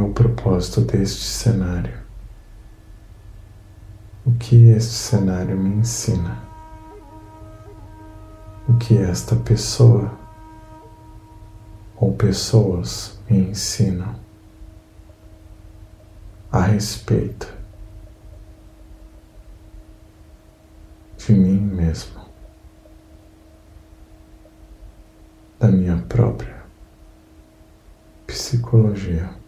o propósito deste cenário? O que este cenário me ensina? O que esta pessoa ou pessoas me ensinam a respeito de mim mesmo, da minha própria psicologia.